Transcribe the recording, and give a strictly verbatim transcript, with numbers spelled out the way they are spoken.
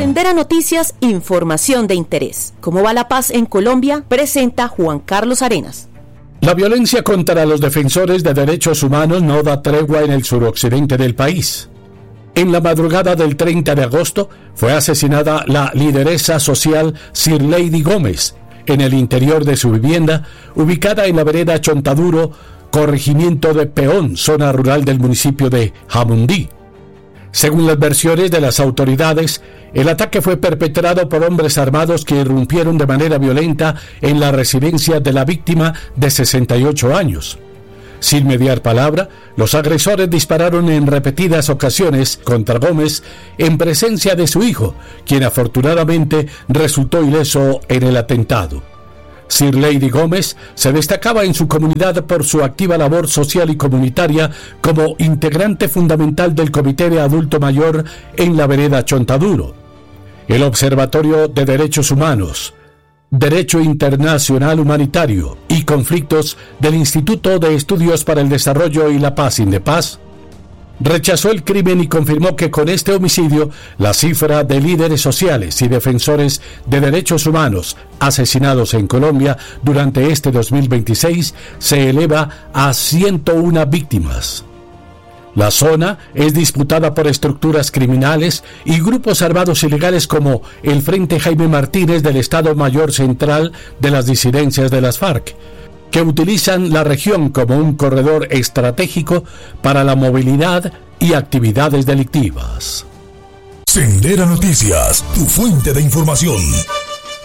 Sendera Noticias, información de interés. ¿Cómo va la paz en Colombia? Presenta Juan Carlos Arenas. La violencia contra los defensores de derechos humanos no da tregua en el suroccidente del país. En la madrugada del treinta de agosto fue asesinada la lideresa social Sir Lady Gómez en el interior de su vivienda, ubicada en la vereda Chontaduro, corregimiento de Peón, zona rural del municipio de Jamundí. Según las versiones de las autoridades, el ataque fue perpetrado por hombres armados que irrumpieron de manera violenta en la residencia de la víctima de sesenta y ocho años. Sin mediar palabra, los agresores dispararon en repetidas ocasiones contra Gómez en presencia de su hijo, quien afortunadamente resultó ileso en el atentado. Sir Lady Gómez se destacaba en su comunidad por su activa labor social y comunitaria como integrante fundamental del Comité de Adulto Mayor en la vereda Chontaduro. El Observatorio de Derechos Humanos, Derecho Internacional Humanitario y Conflictos del Instituto de Estudios para el Desarrollo y la Paz, INDEPAZ, rechazó el crimen y confirmó que con este homicidio la cifra de líderes sociales y defensores de derechos humanos asesinados en Colombia durante este dos mil veintiséis se eleva a ciento una víctimas. La zona es disputada por estructuras criminales y grupos armados ilegales como el Frente Jaime Martínez del Estado Mayor Central de las disidencias de las FARC, que utilizan la región como un corredor estratégico para la movilidad y actividades delictivas. Sendera Noticias, tu fuente de información.